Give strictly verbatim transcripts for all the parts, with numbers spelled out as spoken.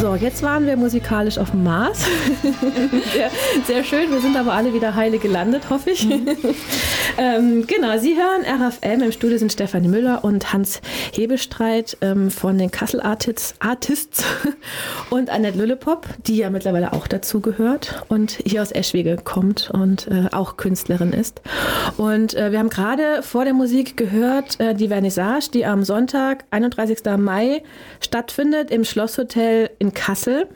So, jetzt waren wir musikalisch auf dem Mars. sehr, sehr schön, wir sind aber alle wieder heile gelandet, hoffe ich. Mhm. ähm, genau, Sie hören R F M, im Studio sind Stefanie Müller und Hans Hebestreit ähm, von den Kassel Artists, Artists und Annette Lüllepop, die ja mittlerweile auch dazu gehört und hier aus Eschwege kommt und äh, auch Künstlerin ist. Und äh, wir haben gerade vor der Musik gehört, äh, die Vernissage, die am Sonntag, einunddreißigsten Mai, stattfindet im Schlosshotel in Kassel.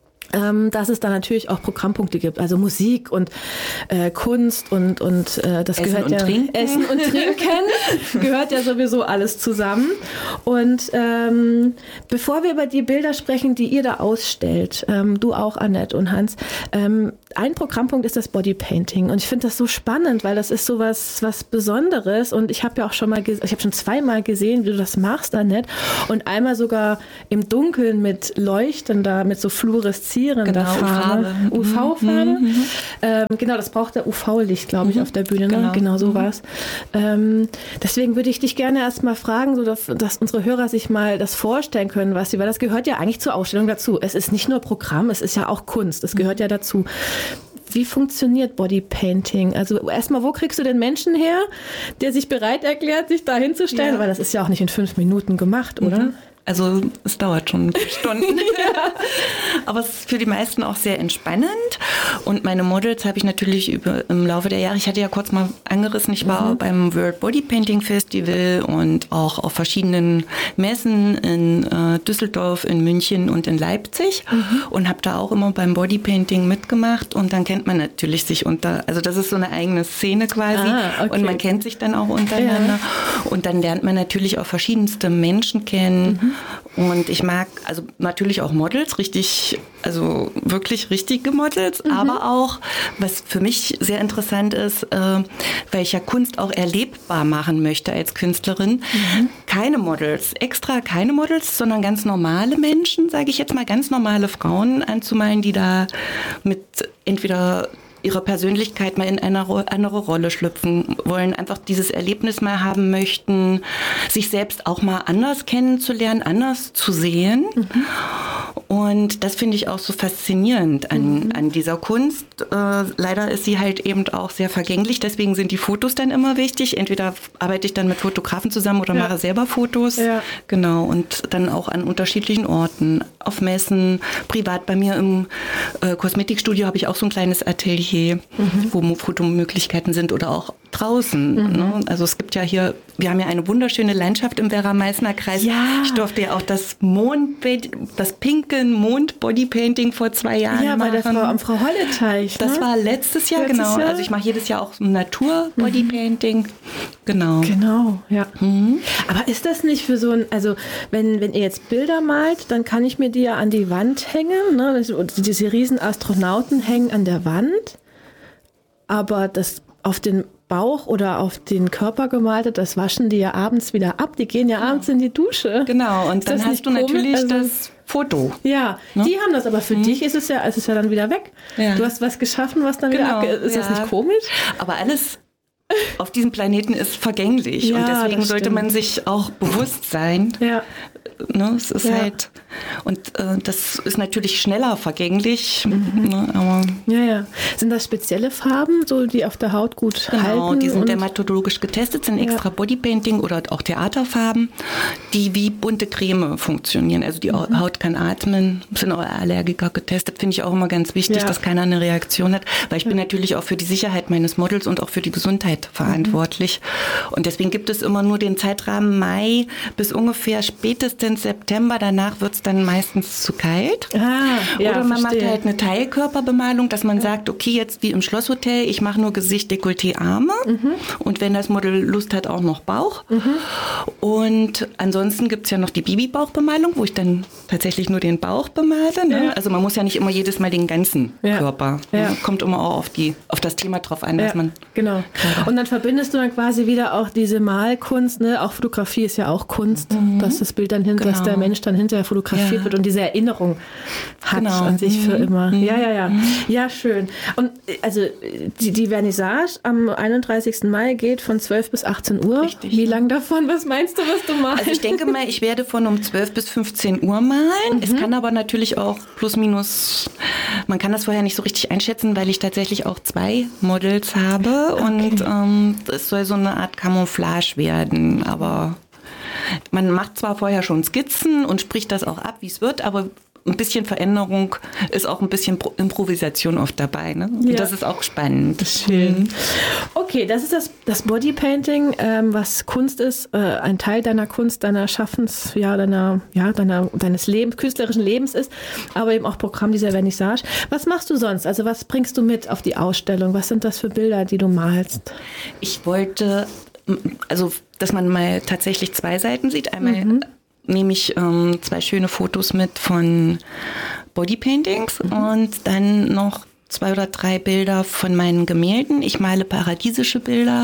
Ähm, dass es da natürlich auch Programmpunkte gibt, also Musik und äh, Kunst und, und äh, das Essen gehört und ja Trinken. Essen und Trinken gehört ja sowieso alles zusammen. Und ähm, bevor wir über die Bilder sprechen, die ihr da ausstellt, ähm, du auch, Annette und Hans, ähm, ein Programmpunkt ist das Bodypainting und ich finde das so spannend, weil das ist so was, was Besonderes und ich habe ja auch schon mal, ges- ich habe schon zweimal gesehen, wie du das machst, Annette, und einmal sogar im Dunkeln mit leuchtender, mit so fluoreszierender Genau, Farbe, U V-Farbe. Mhm, mhm. Ähm, genau, das braucht der U V-Licht, glaube ich, Mhm. auf der Bühne. Ne? Genau. Genau so Mhm. war's. Ähm, deswegen würde ich dich gerne erst mal fragen, so dass, dass unsere Hörer sich mal das vorstellen können, was sie, weil das gehört ja eigentlich zur Ausstellung dazu. Es ist nicht nur Programm, es ist ja auch Kunst. Es gehört ja dazu. Wie funktioniert Bodypainting? Also erstmal, wo kriegst du den Menschen her, der sich bereit erklärt, sich da hinzustellen? Ja. Weil das ist ja auch nicht in fünf Minuten gemacht, oder? Mhm. Also es dauert schon Stunden. Ja. Aber es ist für die meisten auch sehr entspannend. Und meine Models habe ich natürlich über, im Laufe der Jahre, ich hatte ja kurz mal angerissen, ich war mhm. beim World Bodypainting Festival und auch auf verschiedenen Messen in äh, Düsseldorf, in München und in Leipzig mhm. und habe da auch immer beim Bodypainting mitgemacht. Und dann kennt man natürlich sich unter, also das ist so eine eigene Szene quasi. Ah, okay. Und man kennt sich dann auch untereinander. Ja. Und dann lernt man natürlich auch verschiedenste Menschen kennen. Mhm. Und ich mag also natürlich auch Models, richtig, also wirklich richtige Models, mhm. aber auch, was für mich sehr interessant ist, äh, weil ich ja Kunst auch erlebbar machen möchte als Künstlerin, mhm. keine Models, extra keine Models, sondern ganz normale Menschen, sage ich jetzt mal, ganz normale Frauen anzumalen, die da mit entweder ihre Persönlichkeit mal in eine andere Rolle schlüpfen wollen, einfach dieses Erlebnis mal haben möchten, sich selbst auch mal anders kennenzulernen, anders zu sehen. Mhm. Und das finde ich auch so faszinierend an, mhm. an dieser Kunst. Äh, leider ist sie halt eben auch sehr vergänglich, deswegen sind die Fotos dann immer wichtig. Entweder arbeite ich dann mit Fotografen zusammen oder ja. mache selber Fotos. Ja. Genau, und dann auch an unterschiedlichen Orten, auf Messen, privat bei mir im äh, Kosmetikstudio habe ich auch so ein kleines Atelier, mhm. wo Fotomöglichkeiten sind oder auch draußen. Mhm. Ne? Also es gibt ja hier, wir haben ja eine wunderschöne Landschaft im Werra-Meißner-Kreis. Ja. Ich durfte ja auch das Mond, das pinke Mond-Bodypainting vor zwei Jahren ja, machen. Ja, bei der Frau am Frau-Holle-Teich. Das ne? war letztes Jahr, letztes genau. Jahr? Also ich mache jedes Jahr auch so ein Natur-Bodypainting. Mhm. Genau. Genau, ja. Mhm. Aber ist das nicht für so ein, also wenn, wenn ihr jetzt Bilder malt, dann kann ich mir die ja an die Wand hängen, ne? Diese riesen Astronauten hängen an der Wand, aber das auf den Bauch oder auf den Körper gemalte, das waschen die ja abends wieder ab. Die gehen ja abends in die Dusche. Genau, und dann hast du komisch? natürlich also, das Foto. Ja, ne? Die haben das, aber für mhm. dich ist es ja, es ist ja dann wieder weg. Ja. Du hast was geschaffen, was dann genau. wieder ab. Ist ja. das nicht komisch? Aber alles auf diesem Planeten ist vergänglich ja, und deswegen sollte man sich auch bewusst sein. Ja. Ne, es ist ja. halt, und äh, das ist natürlich schneller vergänglich. Mhm. Ne, aber ja, ja. Sind das spezielle Farben, so die auf der Haut gut genau, halten? Genau, die sind dermatologisch getestet, sind extra ja. Bodypainting oder auch Theaterfarben, die wie bunte Creme funktionieren. Also die mhm. Haut kann atmen, sind auch Allergiker getestet. Finde ich auch immer ganz wichtig, ja. dass keiner eine Reaktion hat, weil ich ja. bin natürlich auch für die Sicherheit meines Models und auch für die Gesundheit verantwortlich. Mhm. Und deswegen gibt es immer nur den Zeitrahmen Mai bis ungefähr spätestens September. Danach wird es dann meistens zu kalt. Ah, ja, Oder man verstehe. macht halt eine Teilkörperbemalung, dass man ja. sagt, okay, jetzt wie im Schlosshotel, ich mache nur Gesicht, Dekolleté, Arme. Mhm. Und wenn das Model Lust hat, auch noch Bauch. Mhm. Und ansonsten gibt es ja noch die Bibi-Bauchbemalung, wo ich dann tatsächlich nur den Bauch bemale. Ne? Ja. Also man muss ja nicht immer jedes Mal den ganzen ja. Körper. Ja. Kommt immer auch auf, die, auf das Thema drauf an, dass ja, man... Genau. Und dann verbindest du dann quasi wieder auch diese Malkunst, ne? Auch Fotografie ist ja auch Kunst, mhm. dass das Bild dann hin, genau. dass der Mensch dann hinterher fotografiert fotografiert ja. wird und diese Erinnerung hat genau. an sich für immer. Mhm. Ja, ja, ja. Ja, schön. Und also die, die Vernissage am einunddreißigsten Mai geht von zwölf bis achtzehn Uhr. Richtig. Wie lang davon? Was meinst du, was du malst? Also ich denke mal, ich werde von um zwölf bis fünfzehn Uhr malen. Mhm. Es kann aber natürlich auch plus minus, man kann das vorher nicht so richtig einschätzen, weil ich tatsächlich auch zwei Models habe okay. und ähm, es soll so eine Art Camouflage werden, aber man macht zwar vorher schon Skizzen und spricht das auch ab, wie es wird, aber ein bisschen Veränderung ist auch ein bisschen Improvisation oft dabei. Ne? Ja. Das ist auch spannend. Schön. Okay, das ist das, das Bodypainting, ähm, was Kunst ist, äh, ein Teil deiner Kunst, deiner Schaffens, ja, deiner, ja, deiner, deines Lebens, künstlerischen Lebens ist, aber eben auch Programm dieser Vernissage. Was machst du sonst? Also was bringst du mit auf die Ausstellung? Was sind das für Bilder, die du malst? Ich wollte, also dass man mal tatsächlich zwei Seiten sieht. Einmal mhm. nehme ich ähm, zwei schöne Fotos mit von Bodypaintings mhm. und dann noch zwei oder drei Bilder von meinen Gemälden. Ich male paradiesische Bilder.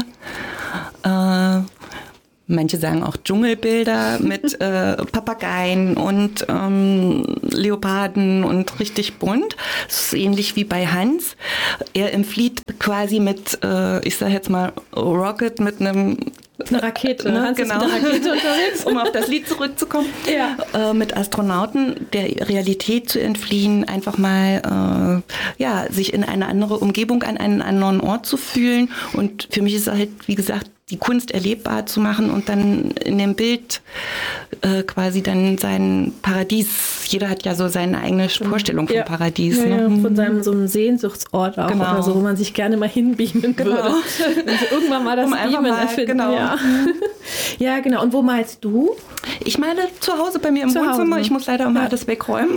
Äh, manche sagen auch Dschungelbilder mit äh, Papageien und ähm, Leoparden und richtig bunt. Das ist ähnlich wie bei Hans. Er entflieht quasi mit, äh, ich sage jetzt mal, Rocket mit einem Eine Rakete, ne? Hans Genau. ist mit einer Rakete unterwegs. Um auf das Lied zurückzukommen. Ja. Äh, mit Astronauten der Realität zu entfliehen, einfach mal äh, ja, sich in eine andere Umgebung, an einen anderen Ort zu fühlen. Und für mich ist halt, wie gesagt, die Kunst erlebbar zu machen und dann in dem Bild äh, quasi dann sein Paradies. Jeder hat ja so seine eigene Vorstellung vom ja. Paradies. Ja, ne? ja, von seinem so einem Sehnsuchtsort auch genau. oder so, wo man sich gerne mal hinbeamen genau. würde. Wenn sie irgendwann mal das um Beamen mal, erfinden. Genau. Ja. Ja, genau. Und wo malst du? Ich male zu Hause bei mir im zu Wohnzimmer. Hause. Ich muss leider immer ja. alles wegräumen.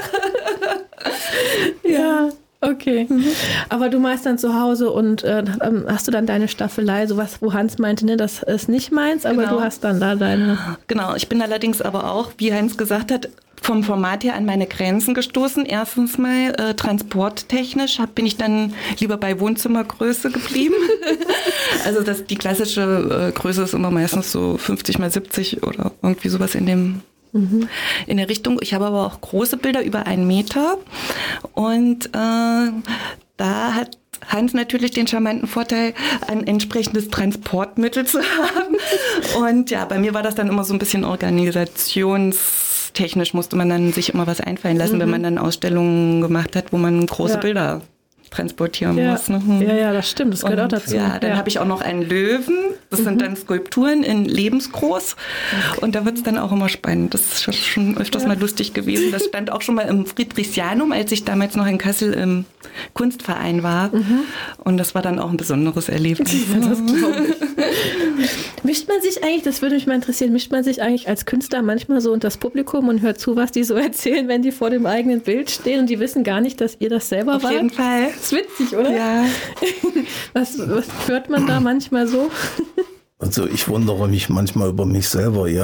ja. Okay, mhm. aber du malst dann zu Hause und äh, hast du dann deine Staffelei, sowas, wo Hans meinte, ne, das ist nicht meins, aber genau. du hast dann da deine... Genau, ich bin allerdings aber auch, wie Hans gesagt hat, vom Format her an meine Grenzen gestoßen. Erstens mal äh, transporttechnisch hab, bin ich dann lieber bei Wohnzimmergröße geblieben. Also das, die klassische äh, Größe ist immer meistens so fünfzig mal siebzig oder irgendwie sowas in dem Mhm. in der Richtung. Ich habe aber auch große Bilder über einen Meter und äh, da hat Hans natürlich den charmanten Vorteil, ein entsprechendes Transportmittel zu haben. Und ja, bei mir war das dann immer so ein bisschen organisationstechnisch, musste man dann sich immer was einfallen lassen, mhm. wenn man dann Ausstellungen gemacht hat, wo man große ja. Bilder transportieren ja. muss. Ne? Hm. Ja, ja, das stimmt, das gehört und, auch dazu. Ja, dann ja. habe ich auch noch einen Löwen, das mhm. sind dann Skulpturen in lebensgroß okay. und da wird es dann auch immer spannend. Das ist schon öfters ja. mal lustig gewesen. Das stand auch schon mal im Friedrichsjanum, als ich damals noch in Kassel im Kunstverein war mhm. und das war dann auch ein besonderes Erlebnis. Ja, das glaube ich. Mischt man sich eigentlich, das würde mich mal interessieren, mischt man sich eigentlich als Künstler manchmal so unter das Publikum und hört zu, was die so erzählen, wenn die vor dem eigenen Bild stehen und die wissen gar nicht, dass ihr das selber Auf wart? Auf jeden Fall. Das ist witzig, oder? Ja. Was, was hört man da manchmal so? Also ich wundere mich manchmal über mich selber, ja.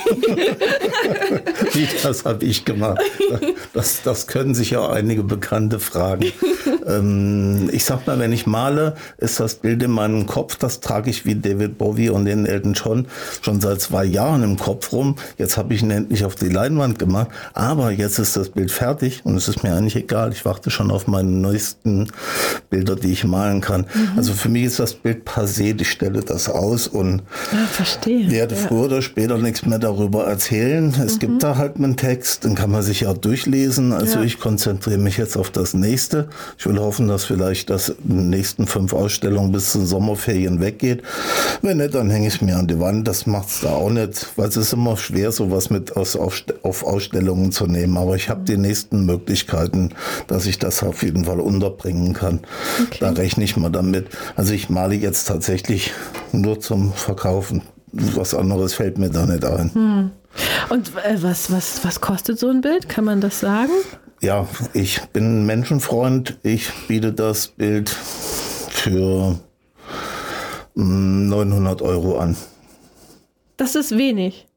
Wie, das habe ich gemacht. Das, das können sich ja einige Bekannte fragen. Ähm, ich sag mal, wenn ich male, ist das Bild in meinem Kopf, das trage ich wie David Bowie und den Elton John schon seit zwei Jahren im Kopf rum. Jetzt habe ich ihn endlich auf die Leinwand gemacht, aber jetzt ist das Bild fertig und es ist mir eigentlich egal. Ich warte schon auf meine neuesten Bilder, die ich malen kann. Mhm. Also für mich ist das Bild passé, ich stelle das aus und ah, verstehe. werde ja. früher oder später nichts mehr darüber erzählen. Es mhm. gibt da halt einen Text, den kann man sich ja durchlesen. Also ja. ich konzentriere mich jetzt auf das nächste. Ich will hoffen, dass vielleicht das in den nächsten fünf Ausstellungen bis zu Sommerferien weggeht. Wenn nicht, dann hänge ich es mir an die Wand. Das macht es da auch nicht, weil es ist immer schwer, sowas mit aus, auf, auf Ausstellungen zu nehmen. Aber ich habe mhm. die nächsten Möglichkeiten, dass ich das auf jeden Fall unterbringen kann. Okay. Da rechne ich mal damit. Also ich male jetzt tatsächlich nur zum Verkaufen. Was anderes fällt mir da nicht ein. Hm. Und äh, was, was, was kostet so ein Bild? Kann man das sagen? Ja, ich bin ein Menschenfreund. Ich biete das Bild für neunhundert Euro an. Das ist wenig.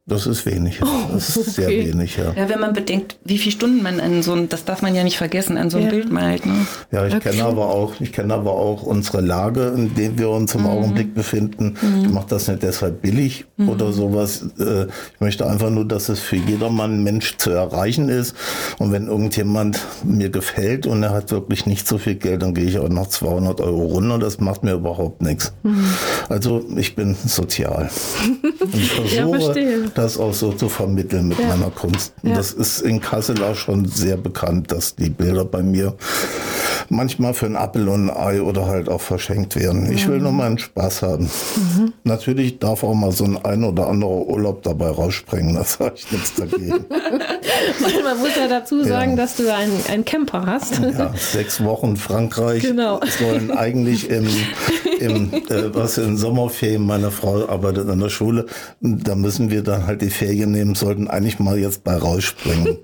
Das ist wenig. Das ist sehr okay. wenig, ja. Ja, wenn man bedenkt, wie viele Stunden man an so ein, das darf man ja nicht vergessen, an so ein Ja. Bild malt. Ne? Ja, ich Okay. kenne aber auch, ich kenne aber auch unsere Lage, in der wir uns im Mhm. Augenblick befinden. Ich mache das nicht deshalb billig Mhm. oder sowas. Äh, Ich möchte einfach nur, dass es für jedermann Mensch zu erreichen ist. Und wenn irgendjemand mir gefällt und er hat wirklich nicht so viel Geld, dann gehe ich auch noch zweihundert Euro runter. Das macht mir überhaupt nichts. Also ich bin sozial. Und ich Ja, versuche, verstehe. das auch so zu vermitteln mit Ja. meiner Kunst. Und Ja. das ist in Kassel auch schon sehr bekannt, dass die Bilder bei mir manchmal für ein Appel und ein Ei oder halt auch verschenkt werden. Ich will nur mal einen Spaß haben. Mhm. Natürlich darf auch mal so ein ein oder anderer Urlaub dabei rausspringen, da sage ich nichts dagegen. Weil man muss ja dazu sagen, Ja. dass du einen, einen Camper hast. Ja, sechs Wochen Frankreich Genau. sollen eigentlich im, im äh, was in Sommerferien, meine Frau arbeitet an der Schule, da müssen wir dann halt die Ferien nehmen, sollten eigentlich mal jetzt bei rausspringen.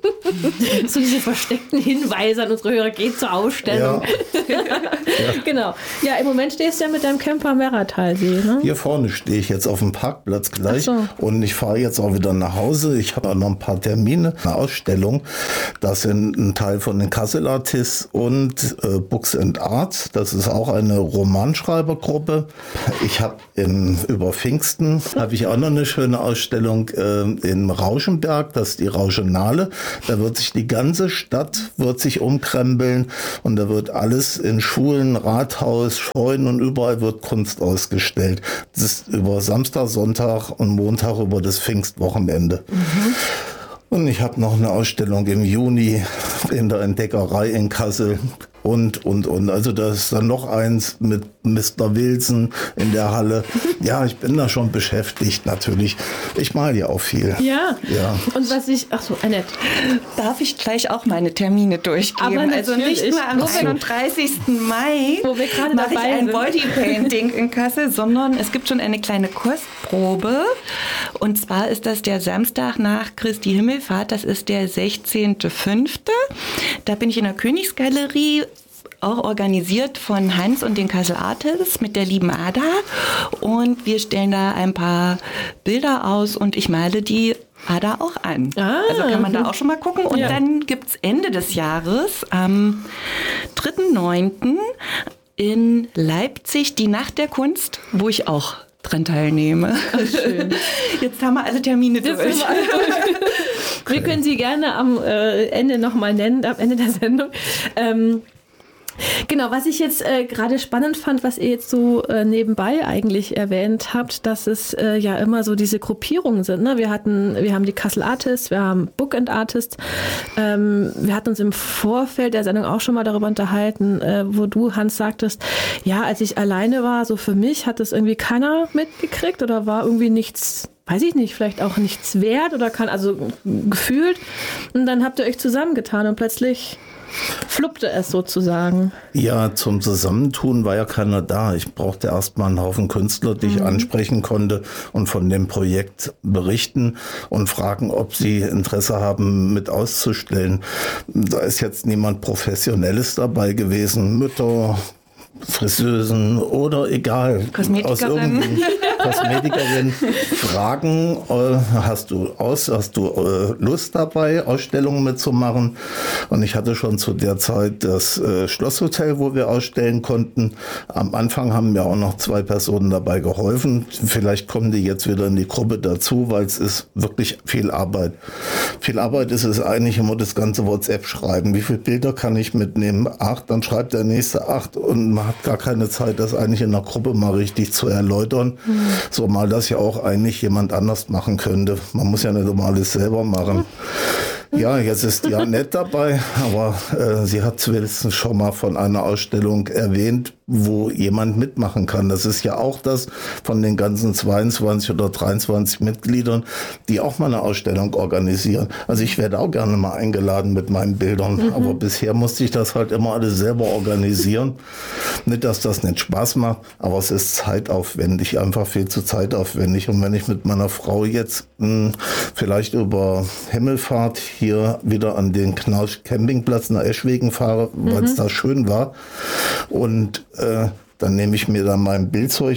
So diese versteckten Hinweise an unsere Hörer, geht zur Ausstellung. Ja. Genau. Ja, im Moment stehst du ja mit deinem Camper am Werratalsee, ne? Hier vorne stehe ich jetzt auf dem Parkplatz gleich Ach so. und ich fahre jetzt auch wieder nach Hause. Ich habe auch noch ein paar Termine, eine Ausstellung. Das sind ein Teil von den Kassel Artists und äh, Books and Arts. Das ist auch eine Romanschreibergruppe. Ich habe über Pfingsten habe ich auch noch eine schöne Ausstellung äh, in Rauschenberg. Das ist die Rauschenale. Da wird sich die ganze Stadt wird sich umkrempeln und da wird alles in Schulen, Rathaus, Scheunen und überall wird Kunst ausgestellt. Das ist über Samstag, Sonntag und Montag über das Pfingstwochenende. Mhm. Und ich habe noch eine Ausstellung im Juni in der Entdeckerei in Kassel. Und, und, und. Also da ist dann noch eins mit Mister Wilson in der Halle. Ja, ich bin da schon beschäftigt, natürlich. Ich male ja auch viel. Ja. Ja. Und was ich, ach so, Annette. Darf ich gleich auch meine Termine durchgeben? Aber also nicht natürlich. nur am Wo wir- siebenunddreißigsten Mai Wo wir gerade mache ich dabei ein sind. Bodypainting in Kassel, sondern es gibt schon eine kleine Kostprobe. Und zwar ist das der Samstag nach Christi Himmelfahrt. Das ist der sechzehnten fünften Da bin ich in der Königsgalerie, auch organisiert von Hans und den Kassel Artists mit der lieben Ada. Und wir stellen da ein paar Bilder aus und ich male die Ada auch an. Ah. Also kann man da auch schon mal gucken. Und Ja. dann gibt es Ende des Jahres, am dritten neunten in Leipzig, die Nacht der Kunst, wo ich auch dran teilnehme. Schön. Jetzt haben wir alle Termine Jetzt durch. sind wir alle- Wir können sie gerne am äh, Ende nochmal nennen, am Ende der Sendung. Ähm, Genau, was ich jetzt äh, gerade spannend fand, was ihr jetzt so äh, nebenbei eigentlich erwähnt habt, dass es äh, ja immer so diese Gruppierungen sind. Ne? Wir hatten, wir haben die Kassel Artists, wir haben Book and Artists. Ähm, wir hatten uns im Vorfeld der Sendung auch schon mal darüber unterhalten, äh, wo du, Hans, sagtest, ja, als ich alleine war, so für mich hat es irgendwie keiner mitgekriegt oder war irgendwie nichts, weiß ich nicht, vielleicht auch nichts wert oder kann, also gefühlt. Und dann habt ihr euch zusammengetan und plötzlich fluppte es sozusagen. Ja, zum Zusammentun war ja keiner da. Ich brauchte erstmal einen Haufen Künstler, die ich Mhm. ansprechen konnte und von dem Projekt berichten und fragen, ob sie Interesse haben, mit auszustellen. Da ist jetzt niemand Professionelles dabei gewesen. Mütter, Friseusen oder egal. Kosmetikerin. Aus irgendeinem- Kosmetikerin fragen, äh, hast du aus, hast du äh, Lust dabei, Ausstellungen mitzumachen? Und ich hatte schon zu der Zeit das äh, Schlosshotel, wo wir ausstellen konnten. Am Anfang haben mir auch noch zwei Personen dabei geholfen. Vielleicht kommen die jetzt wieder in die Gruppe dazu, weil es ist wirklich viel Arbeit. Viel Arbeit ist es eigentlich immer das ganze WhatsApp schreiben. Wie viele Bilder kann ich mitnehmen? Acht, dann schreibt der nächste acht und man hat gar keine Zeit, das eigentlich in der Gruppe mal richtig zu erläutern. Mhm. So mal das ja auch eigentlich jemand anders machen könnte. Man muss ja nicht immer alles selber machen. Ja, jetzt ist die Annette dabei, aber äh, sie hat wenigstens schon mal von einer Ausstellung erwähnt, wo jemand mitmachen kann. Das ist ja auch das von den ganzen zweiundzwanzig oder dreiundzwanzig Mitgliedern, die auch mal eine Ausstellung organisieren. Also ich werde auch gerne mal eingeladen mit meinen Bildern, mhm. aber bisher musste ich das halt immer alles selber organisieren. Nicht, dass das nicht Spaß macht, aber es ist zeitaufwendig, einfach viel zu zeitaufwendig. Und wenn ich mit meiner Frau jetzt mh, vielleicht über Himmelfahrt hier wieder an den Knausch Campingplatz nach Eschwegen fahre, weil es mhm. da schön war und äh, dann nehme ich mir da mein Bildzeug mit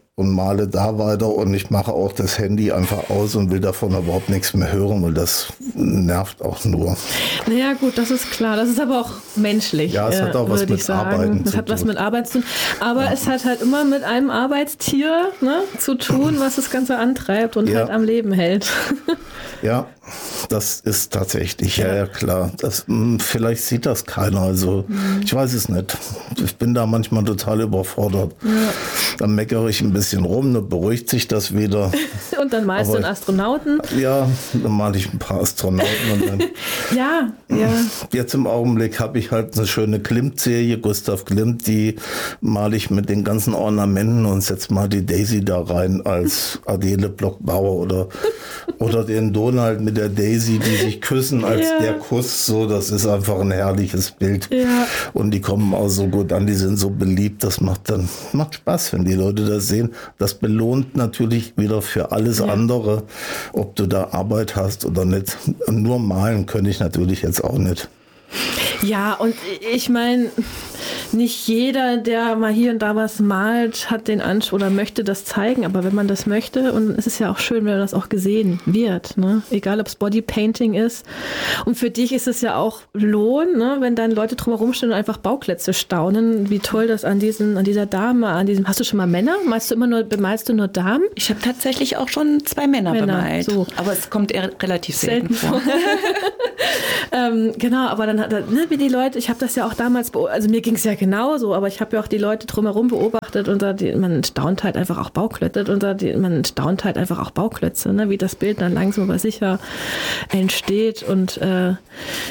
und male da weiter und ich mache auch das Handy einfach aus und will davon überhaupt nichts mehr hören, weil das nervt auch nur. Naja gut, das ist klar. Das ist aber auch menschlich. Ja, es hat auch was mit Arbeiten zu tun. Es hat was mit Arbeit zu tun. Aber ja. es hat halt immer mit einem Arbeitstier, ne, zu tun, was das Ganze antreibt und ja. halt am Leben hält. Ja, das ist tatsächlich, ja, ja klar. Das, vielleicht sieht das keiner, also mhm. ich weiß es nicht. Ich bin da manchmal total überfordert. Ja. Dann meckere ich ein bisschen rum, dann beruhigt sich das wieder. Und dann malst Aber, du einen Astronauten? Ja, dann male ich ein paar Astronauten. Und dann, ja, ja. Jetzt im Augenblick habe ich halt eine schöne Klimt-Serie, Gustav Klimt, die male ich mit den ganzen Ornamenten und setze mal die Daisy da rein als Adele Block-Bauer oder, oder den Donald mit der Daisy, die sich küssen als ja. der Kuss. So, das ist einfach ein herrliches Bild. Ja. Und die kommen auch so gut an, die sind so beliebt. Das macht dann macht Spaß, wenn die Leute das sehen. Das belohnt natürlich wieder für alles ja. andere, ob du da Arbeit hast oder nicht. Nur malen könnte ich natürlich jetzt auch nicht. Ja, und ich meine, nicht jeder, der mal hier und da was malt, hat den Anspruch oder möchte das zeigen. Aber wenn man das möchte, und es ist ja auch schön, wenn das auch gesehen wird, ne? Egal, ob es Bodypainting ist. Und für dich ist es ja auch Lohn, ne? Wenn dann Leute drumherum stehen und einfach Bauklötze staunen, wie toll das an diesen, an dieser Dame, an diesem. Hast du schon mal Männer? Malst du immer nur, bemalst du nur Damen? Ich habe tatsächlich auch schon zwei Männer, Männer bemalt. So. Aber es kommt eher relativ selten, selten vor. ähm, genau, aber dann hat ne, wie die Leute, ich habe das ja auch damals, also mir ging es ja genauso, aber ich habe ja auch die Leute drumherum beobachtet und da, die, man staunt halt einfach auch Bauklötze und da, die, man staunt halt einfach auch Bauklötze, ne, wie das Bild dann langsam aber sicher entsteht und äh,